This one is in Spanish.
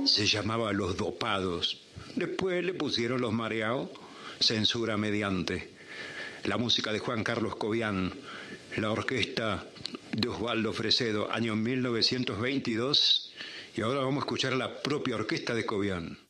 Se llamaba Los Dopados. Después le pusieron Los Mareados, censura mediante. La música de Juan Carlos Cobian, la orquesta de Osvaldo Fresedo, año 1922. Y ahora vamos a escuchar la propia orquesta de Cobian.